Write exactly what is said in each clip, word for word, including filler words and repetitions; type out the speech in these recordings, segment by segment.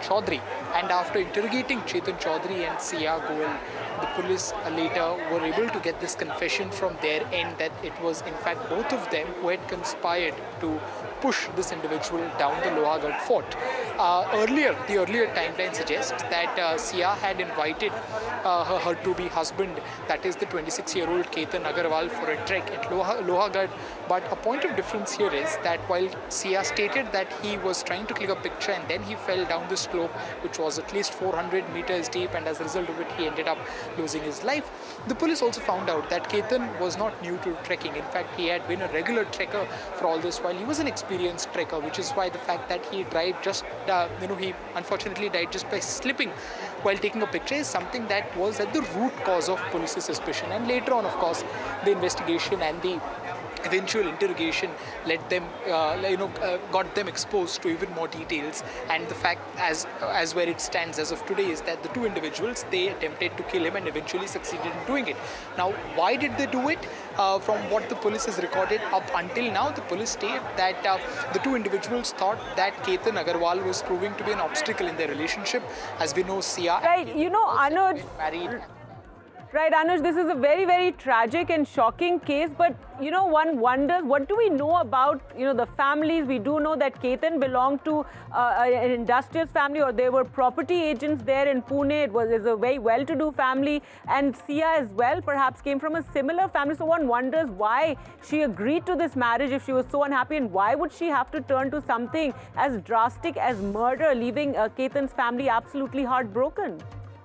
Chaudhary. And after interrogating Chetan Chaudhary and Sia Goel, the police later were able to get this confession from their end that it was in fact both of them who had conspired to push this individual down the Lohagarh fort. Uh, earlier, the earlier timeline suggests that uh, Sia had invited uh, her, her to-be husband, that is the twenty-six-year-old Ketan Agarwal, for a trek at Loha, Lohagarh. But a point of difference here is that while Sia stated that he was trying to click a picture and then he fell down the slope, which was at least four hundred meters deep, and as a result of it, he ended up losing his life. The police also found out that Ketan was not new to trekking. In fact, he had been a regular trekker for all this while. He was an experienced trekker, which is why the fact that he died just, uh, you know, he unfortunately died just by slipping while taking a picture is something that was at the root cause of police's suspicion. And later on, of course, the investigation and the eventual interrogation led them, uh, you know, uh, got them exposed to even more details. And the fact, as as where it stands as of today, is that the two individuals, they attempted to kill him and eventually succeeded in doing it. Now, why did they do it? Uh, from what the police has recorded up until now, the police state that uh, the two individuals thought that Ketan Agarwal was proving to be an obstacle in their relationship. As we know, Sia right, you know, Anuj, married. Right, Anuj, this is a very, very tragic and shocking case, but, you know, one wonders, what do we know about, you know, the families? We do know that Ketan belonged to uh, an industrious family, or there were property agents there in Pune. It was is a very well-to-do family, and Sia as well perhaps came from a similar family. So one wonders why she agreed to this marriage if she was so unhappy, and why would she have to turn to something as drastic as murder, leaving uh, Ketan's family absolutely heartbroken?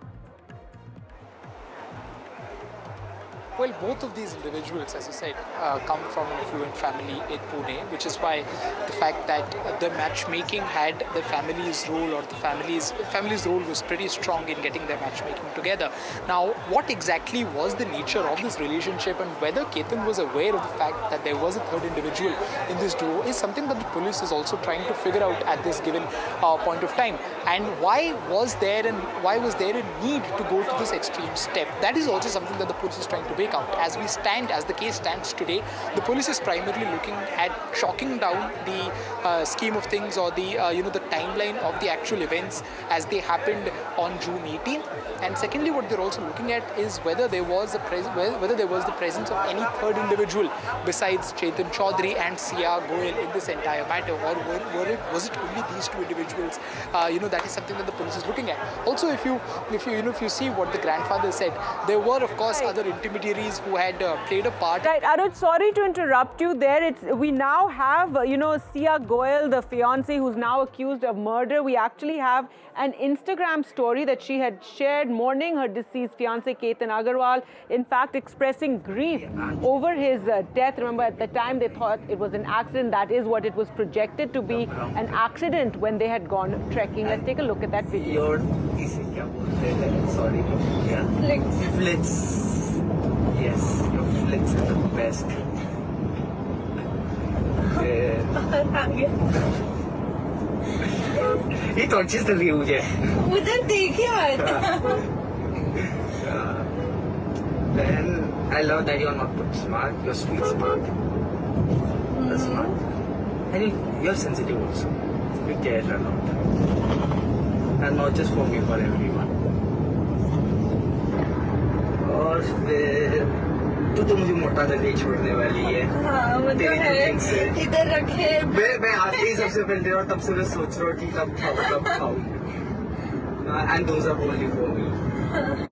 Well, both of these individuals, as you said, uh, come from an affluent family in Pune, which is why the fact that the matchmaking had the family's role, or the family's family's role was pretty strong in getting their matchmaking together. Now, what exactly was the nature of this relationship, and whether Ketan was aware of the fact that there was a third individual in this duo, is something that the police is also trying to figure out at this given uh, point of time. And why was there and why was there a need to go to this extreme step? That is also something that the police is trying to make out. As we stand, as the case stands today, the police is primarily looking at chalking down the uh, scheme of things, or the uh, you know the timeline of the actual events as they happened on June eighteenth. And secondly, what they're also looking at is whether there was a pres whether there was the presence of any third individual besides Chetan Chaudhary and Sia Goel in this entire matter, or were, were it was it only these two individuals? Uh, you know that is something that the police is looking at. Also, if you if you you know if you see what the grandfather said, there were of course other intermediaries who had uh, played a part. Right, Anuj, sorry to interrupt you there. It's we now have, uh, you know, Sia Goel, the fiancée who's now accused of murder. We actually have an Instagram story that she had shared mourning her deceased fiancé Ketan Agarwal, in fact expressing grief over his uh, death. Remember, at the time they thought it was an accident. That is what it was projected to be, an accident when they had gone trekking. Let's take a look at that video. Sorry. Yeah. Flicks. Flicks. Yes, your flicks are the best. He touches the view, yeah. उधर देखिए Then I love that you're not too smart, you're sweet smart. You're smart. And you, you're sensitive also. You care a lot. And not just for me, for everyone. और फिर तू तो मुझे मोटा करके छोड़ने वाली है। हाँ, वो तो है। इधर रखे। मैं मैं आते ही सबसे पहले और तब से मैं सोच रहा हूँ कि कब खाऊँ कब खाऊँ। And those are only for me.